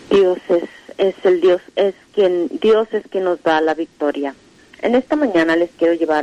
Dios es quien nos da la victoria. En esta mañana les quiero llevar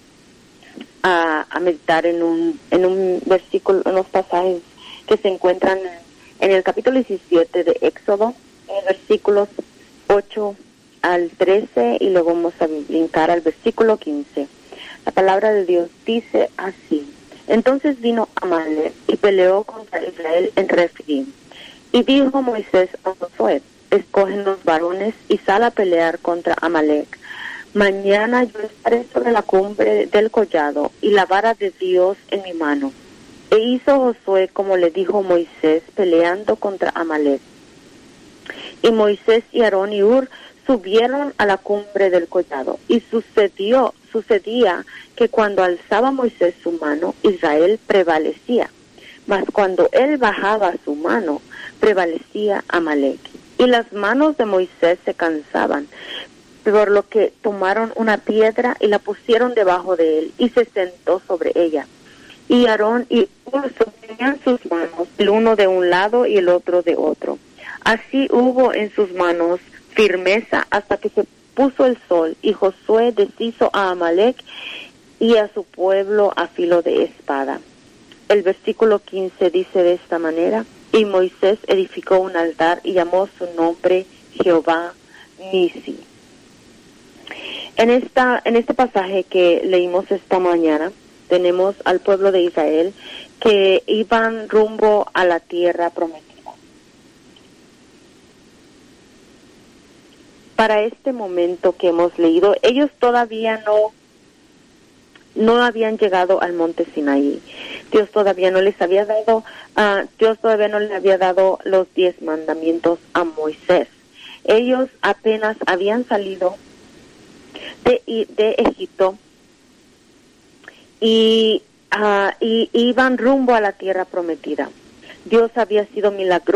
a meditar en un versículo, en los pasajes que se encuentran en el capítulo 17 de Éxodo, en versículos 8 al 13, y luego vamos a brincar al versículo 15. La palabra de Dios dice así: Entonces vino Amalek y peleó contra Israel en Refidim. Y dijo Moisés a Josué: Escogen los varones y sal a pelear contra Amalek. Mañana yo estaré sobre la cumbre del collado y la vara de Dios en mi mano. E hizo Josué como le dijo Moisés, peleando contra Amalek. Y Moisés y Aarón y Hur subieron a la cumbre del collado. Y sucedía que cuando alzaba Moisés su mano, Israel prevalecía. Mas cuando él bajaba su mano, prevalecía Amalek. Y las manos de Moisés se cansaban, por lo que tomaron una piedra y la pusieron debajo de él, y se sentó sobre ella. Y Aarón y Hur sostenían sus manos, el uno de un lado y el otro de otro. Así hubo en sus manos firmeza hasta que se puso el sol, y Josué deshizo a Amalek y a su pueblo a filo de espada. El versículo 15 dice de esta manera: Y Moisés edificó un altar y llamó su nombre Jehová Nisi. En este pasaje que leímos esta mañana, tenemos al pueblo de Israel que iban rumbo a la tierra prometida. Para este momento que hemos leído, ellos todavía no habían llegado al monte Sinaí. Dios todavía no les había dado los 10 mandamientos a Moisés. Ellos apenas habían salido de Egipto y iban rumbo a la tierra prometida. Dios había sido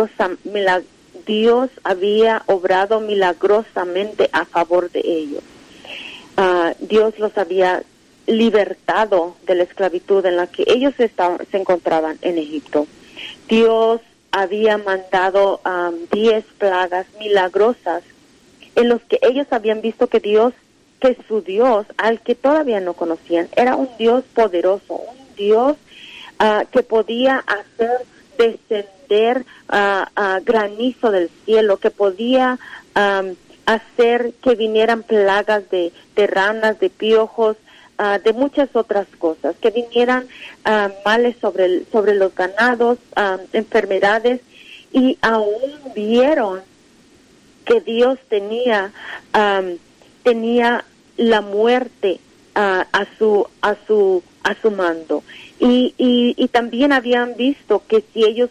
Dios había obrado milagrosamente a favor de ellos. Dios los había libertado de la esclavitud en la que ellos se encontraban en Egipto. Dios había mandado 10 plagas milagrosas en los que ellos habían visto que su Dios, al que todavía no conocían, era un Dios poderoso, un Dios que podía hacer descender granizo del cielo, que podía hacer que vinieran plagas de ranas, de piojos, de muchas otras cosas, que vinieran males sobre los ganados, enfermedades, y aún vieron que Dios tenía la muerte a su mando, y también habían visto que si ellos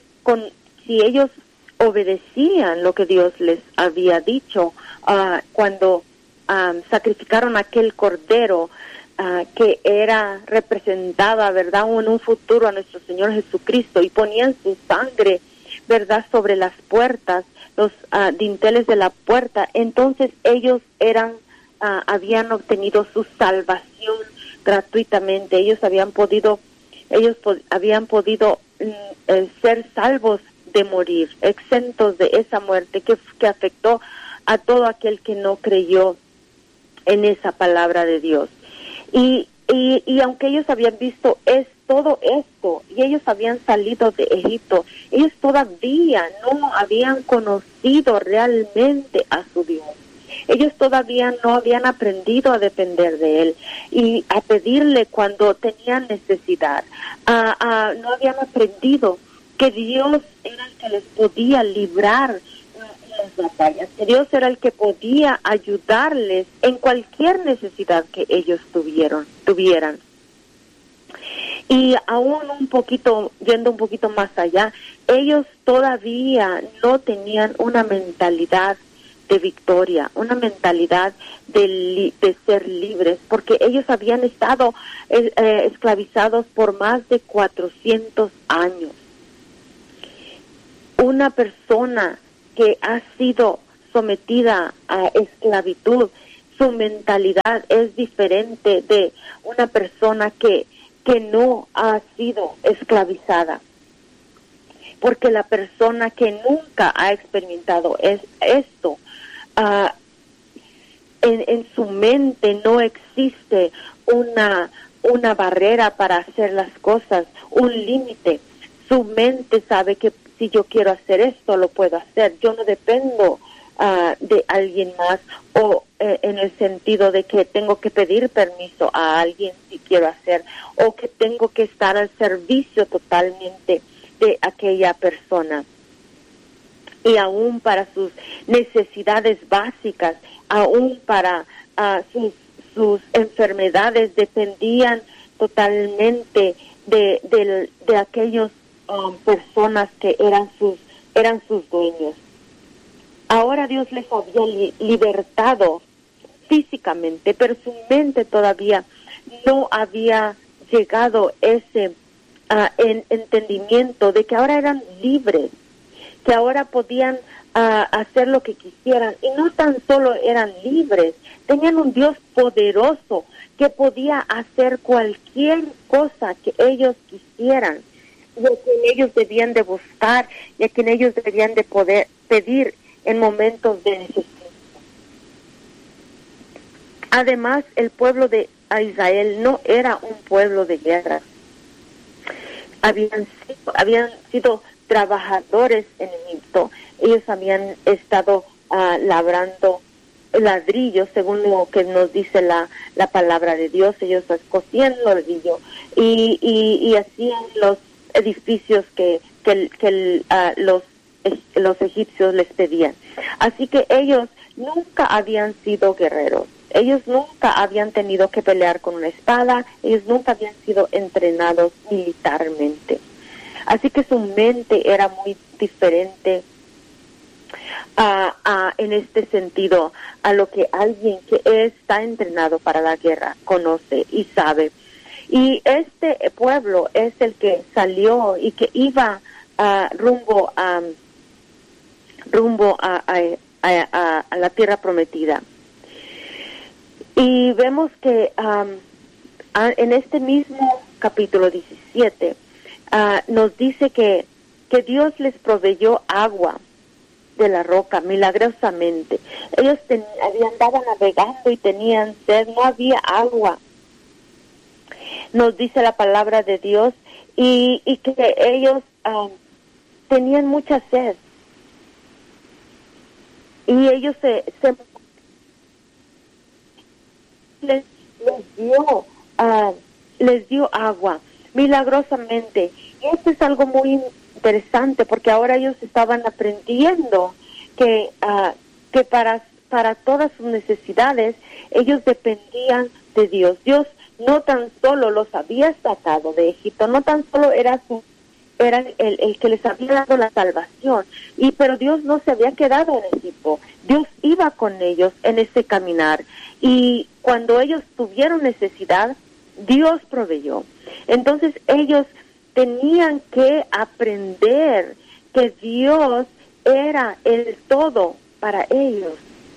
obedecían lo que Dios les había dicho cuando sacrificaron aquel cordero que representaba, ¿verdad?, en un futuro a nuestro Señor Jesucristo, y ponían su sangre, ¿verdad?, sobre las puertas, los dinteles de la puerta. Entonces ellos habían obtenido su salvación gratuitamente. Ellos habían podido ser salvos de morir, exentos de esa muerte que afectó a todo aquel que no creyó en esa palabra de Dios. Y aunque ellos habían visto todo esto, y ellos habían salido de Egipto, ellos todavía no habían conocido realmente a su Dios. Ellos todavía no habían aprendido a depender de Él y a pedirle cuando tenían necesidad. No habían aprendido que Dios era el que les podía librar las batallas, que Dios era el que podía ayudarles en cualquier necesidad que ellos tuvieran. Y aún yendo un poquito más allá, ellos todavía no tenían una mentalidad de victoria, una mentalidad de ser libres, porque ellos habían estado esclavizados por más de 400 años. Una persona que ha sido sometida a esclavitud, su mentalidad es diferente de una persona que no ha sido esclavizada. porque la persona que nunca ha experimentado esto, en su mente no existe una barrera para hacer las cosas, un límite. Su mente sabe que si yo quiero hacer esto, lo puedo hacer. Yo no dependo de alguien más, o en el sentido de que tengo que pedir permiso a alguien si quiero hacer, o que tengo que estar al servicio totalmente de aquella persona. Y aún para sus necesidades básicas, aún para sus enfermedades, dependían totalmente de aquellos personas que eran sus dueños. Ahora Dios les había libertado físicamente, pero su mente todavía no había llegado ese entendimiento de que ahora eran libres, que ahora podían hacer lo que quisieran. Y no tan solo eran libres, tenían un Dios poderoso que podía hacer cualquier cosa que ellos quisieran, y a quien ellos debían de buscar, y a quien ellos debían de poder pedir en momentos de necesidad. Además, el pueblo de Israel no era un pueblo de guerra. Habían sido trabajadores en Egipto. Ellos habían estado labrando ladrillos, según lo que nos dice la palabra de Dios. Ellos cosían ladrillo y hacían los edificios que los egipcios les pedían. Así que ellos nunca habían sido guerreros. Ellos nunca habían tenido que pelear con una espada. Ellos nunca habían sido entrenados militarmente. Así que su mente era muy diferente en este sentido a lo que alguien que está entrenado para la guerra conoce y sabe. Y este pueblo es el que salió y que iba rumbo a la tierra prometida. Y vemos que en este mismo capítulo 17 nos dice que Dios les proveyó agua de la roca milagrosamente. Ellos andaban navegando y tenían sed, no había agua. Nos dice la palabra de Dios y que ellos tenían mucha sed. Y ellos les dio agua milagrosamente. Y esto es algo muy interesante, porque ahora ellos estaban aprendiendo que para todas sus necesidades ellos dependían de Dios. Dios no tan solo los había sacado de Egipto, no tan solo era el que les había dado la salvación, pero Dios no se había quedado en Egipto. Dios iba con ellos en ese caminar, y cuando ellos tuvieron necesidad, Dios proveyó. Entonces ellos tenían que aprender que Dios era el todo para ellos.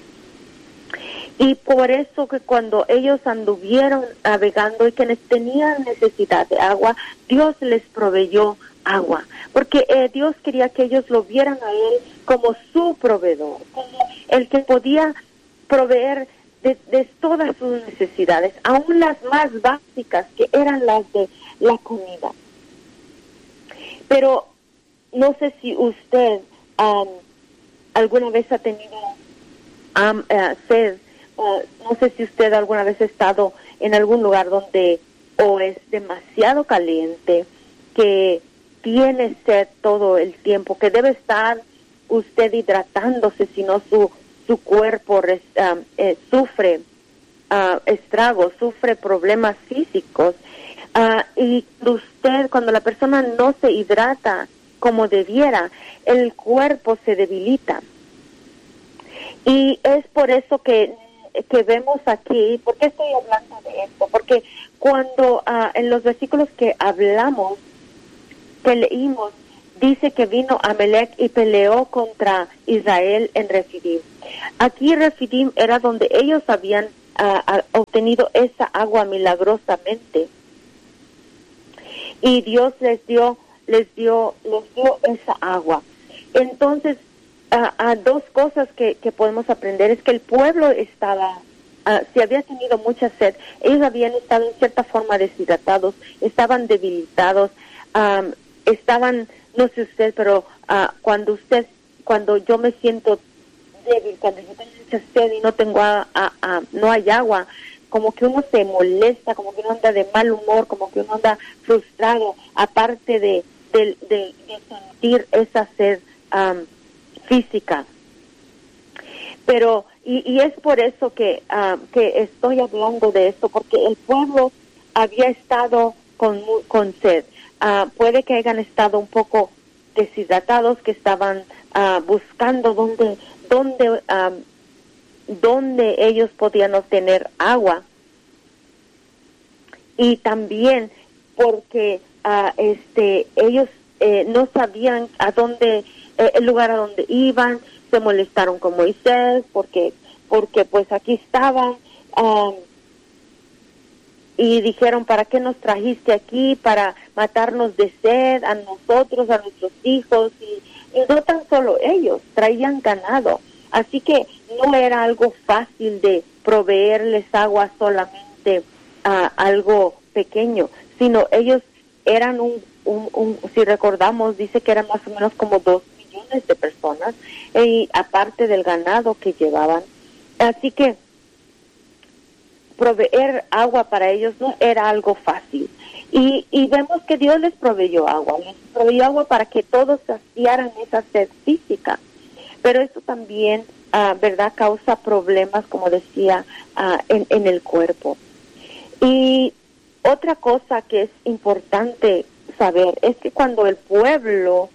Y por eso que cuando ellos anduvieron navegando y que tenían necesidad de agua, Dios les proveyó agua, porque Dios quería que ellos lo vieran a Él como su proveedor, como el que podía proveer de todas sus necesidades, aún las más básicas, que eran las de la comida. Pero no sé si usted alguna vez ha tenido sed. No sé si usted alguna vez ha estado en algún lugar donde o es demasiado caliente, que tiene sed todo el tiempo, que debe estar usted hidratándose, si no su cuerpo sufre estragos, sufre problemas físicos. Y cuando la persona no se hidrata como debiera, el cuerpo se debilita. Y es por eso que vemos aquí. ¿Por qué estoy hablando de esto? Porque cuando en los versículos que hablamos, que leímos, dice que vino Amalek y peleó contra Israel en Refidim. Aquí Refidim era donde ellos habían obtenido esa agua milagrosamente. Y Dios les dio les dio esa agua. Entonces, dos cosas que podemos aprender es que el pueblo estaba, si había tenido mucha sed, ellos habían estado en cierta forma deshidratados, estaban debilitados, estaban, no sé usted, pero cuando yo me siento débil, cuando yo tengo mucha sed y no tengo no hay agua, como que uno se molesta, como que uno anda de mal humor, como que uno anda frustrado, aparte de sentir esa sed física. Pero y es por eso que estoy hablando de esto, porque el pueblo había estado con sed. Puede que hayan estado un poco deshidratados, que estaban buscando dónde ellos podían obtener agua, y también porque ellos no sabían el lugar a donde iban. Se molestaron con Moisés porque pues aquí estaban, y dijeron: ¿para qué nos trajiste aquí? Para matarnos de sed a nosotros, a nuestros hijos. Y no tan solo ellos, traían ganado. Así que no era algo fácil de proveerles agua solamente a algo pequeño, sino ellos eran si recordamos, dice que eran más o menos como 2 millones de personas, y aparte del ganado que llevaban. Así que proveer agua para ellos no era algo fácil. Y vemos que Dios les proveyó agua para que todos saciaran esa sed física. Pero esto también, ¿verdad?, causa problemas, como decía, en el cuerpo. Y otra cosa que es importante saber es que cuando el pueblo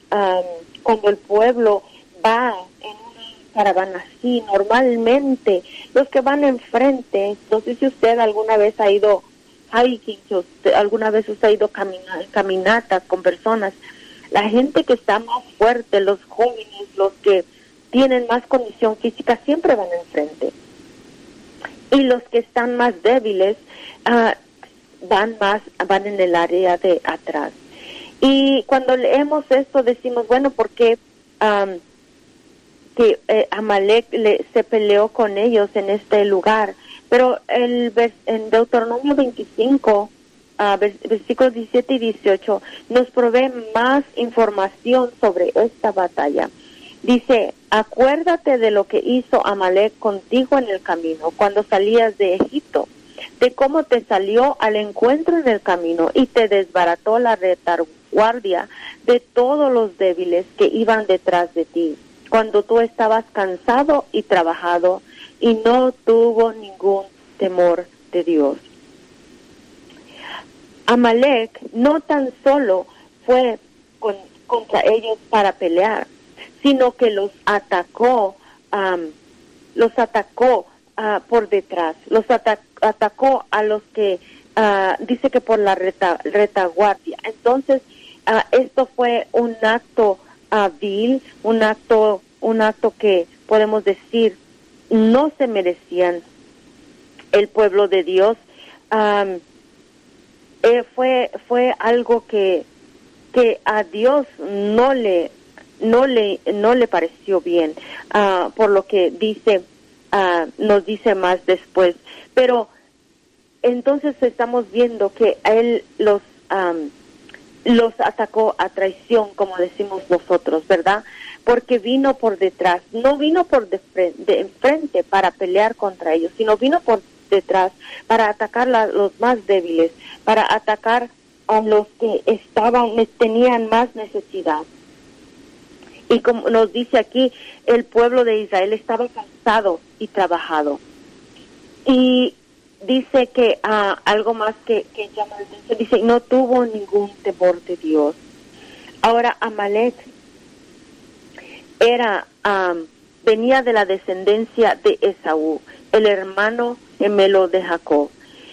va en una caravana así, normalmente los que van enfrente, no sé si usted alguna vez ha ido hiking, alguna vez usted ha ido caminatas con personas, la gente que está más fuerte, los jóvenes, los que tienen más condición física, siempre van enfrente. Y los que están más débiles van en el área de atrás. Y cuando leemos esto decimos, bueno, ¿por qué Amalek se peleó con ellos en este lugar? Pero en Deuteronomio 25, versículos 17 y 18, nos provee más información sobre esta batalla. Dice: acuérdate de lo que hizo Amalek contigo en el camino, cuando salías de Egipto, de cómo te salió al encuentro en el camino y te desbarató la retaguardia de todos los débiles que iban detrás de ti, cuando tú estabas cansado y trabajado, y no tuvo ningún temor de Dios. Amalek no tan solo fue contra ellos para pelear, sino que los atacó por detrás, los atacó a los que dice que por la retaguardia. Entonces esto fue un acto vil, un acto que podemos decir no se merecían el pueblo de Dios. Fue algo que a Dios no le pareció bien, por lo que nos dice más después. Pero entonces estamos viendo que a él los atacó a traición, como decimos nosotros, ¿verdad? Porque vino por detrás, no vino por de enfrente para pelear contra ellos, sino vino por detrás para atacar a los más débiles, para atacar a los que tenían más necesidad. Y como nos dice aquí, el pueblo de Israel estaba cansado y trabajado. Y dice que algo más que llama la atención, dice: no tuvo ningún temor de Dios. Ahora, Amalek venía de la descendencia de Esaú, el hermano gemelo de Jacob.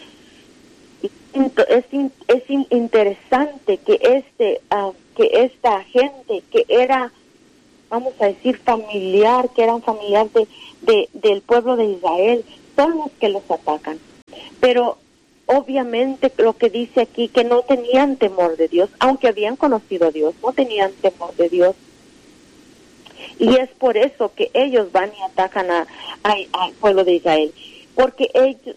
Es interesante que esta gente que era, vamos a decir, que eran familiar del pueblo de Israel, son los que los atacan. Pero obviamente lo que dice aquí, que no tenían temor de Dios, aunque habían conocido a Dios, no tenían temor de Dios. Y es por eso que ellos van y atacan al pueblo de Israel, porque ellos,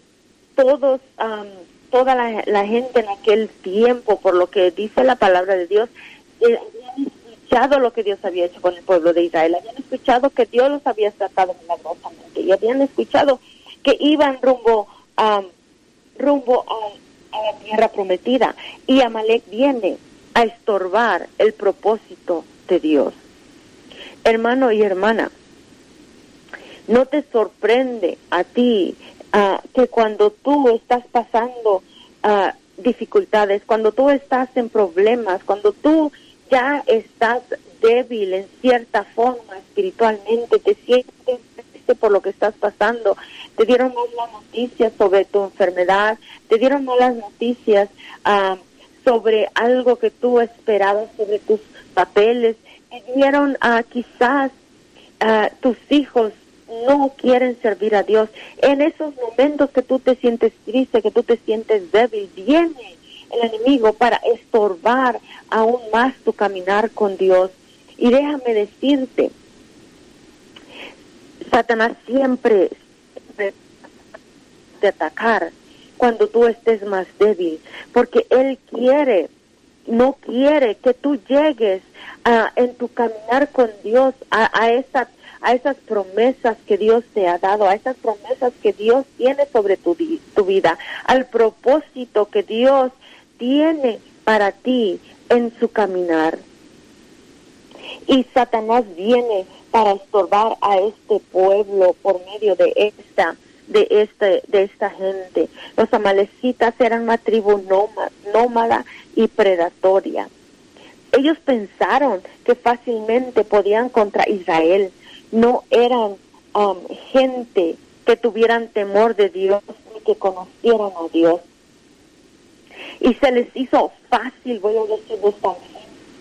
toda la gente en aquel tiempo, por lo que dice la palabra de Dios, habían escuchado lo que Dios había hecho con el pueblo de Israel, habían escuchado que Dios los había tratado milagrosamente, y habían escuchado que iban rumbo a la tierra prometida, y Amalek viene a estorbar el propósito de Dios. Hermano y hermana, ¿no te sorprende a ti que cuando tú estás pasando dificultades, cuando tú estás en problemas, cuando tú ya estás débil en cierta forma espiritualmente, te sientes triste por lo que estás pasando, te dieron malas noticias sobre tu enfermedad, te dieron malas noticias sobre algo que tú esperabas, sobre tus papeles, te dieron quizás tus hijos no quieren servir a Dios? En esos momentos que tú te sientes triste, que tú te sientes débil, viene el enemigo para estorbar aún más tu caminar con Dios. Y déjame decirte, Satanás siempre de atacar cuando tú estés más débil, porque él no quiere que tú llegues en tu caminar con Dios a esas promesas que Dios te ha dado, a esas promesas que Dios tiene sobre tu vida, al propósito que Dios tiene para ti en su caminar. Y Satanás viene para estorbar a este pueblo por medio de esta gente. Los amalecitas eran una tribu nómada y predatoria. Ellos pensaron que fácilmente podían contra Israel. No eran gente que tuvieran temor de Dios ni que conocieran a Dios. Y se les hizo fácil, voy a decir de esta manera,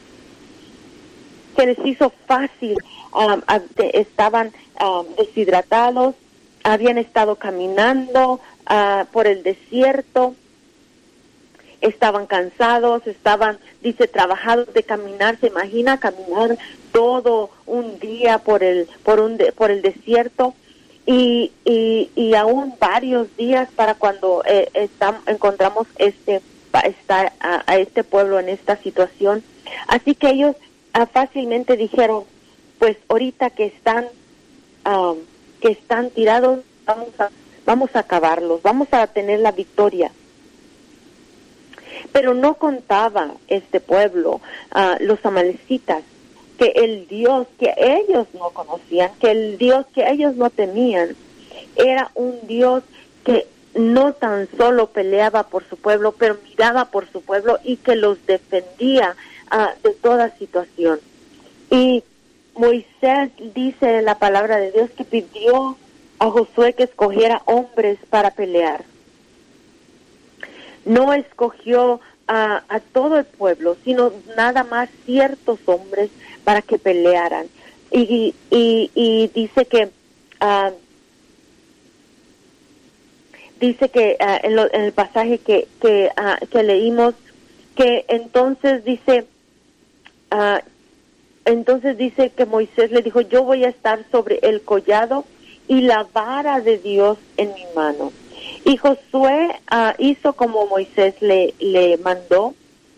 se les hizo fácil, estaban deshidratados, habían estado caminando por el desierto, estaban cansados, dice, trabajados de caminar. Se imagina caminar todo un día por el desierto y aún varios días para cuando encontramos a este pueblo en esta situación. Así que ellos fácilmente dijeron, pues ahorita que están tirados, vamos a acabarlos, vamos a tener la victoria. Pero no contaba este pueblo, los amalecitas, que el Dios que ellos no conocían, que el Dios que ellos no temían, era un Dios que no tan solo peleaba por su pueblo, pero miraba por su pueblo y que los defendía de toda situación. Y Moisés, dice la palabra de Dios, que pidió a Josué que escogiera hombres para pelear. No escogió a todo el pueblo, sino nada más ciertos hombres para que pelearan. Y dice que en el pasaje que leímos, que entonces dice que Moisés le dijo, yo voy a estar sobre el collado y la vara de Dios en mi mano. Y Josué hizo como Moisés le mandó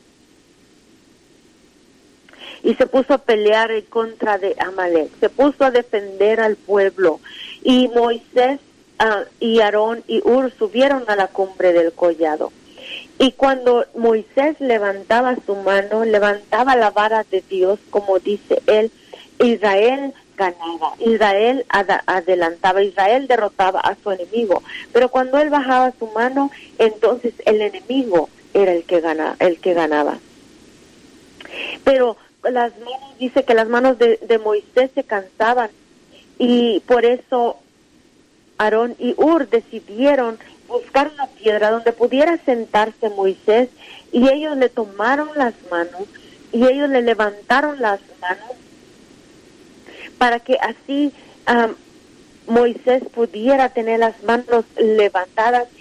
y se puso a pelear en contra de Amalek, se puso a defender al pueblo. Y Moisés y Aarón y Hur subieron a la cumbre del collado. Y cuando Moisés levantaba su mano, levantaba la vara de Dios, como dice él, Israel ganaba, Israel adelantaba, Israel derrotaba a su enemigo. Pero cuando él bajaba su mano, entonces el enemigo era el que ganaba. Pero dice que las manos de Moisés se cansaban, y por eso Aarón y Hur decidieron buscar una piedra donde pudiera sentarse Moisés, y ellos le tomaron las manos y ellos le levantaron las manos para que así Moisés pudiera tener las manos levantadas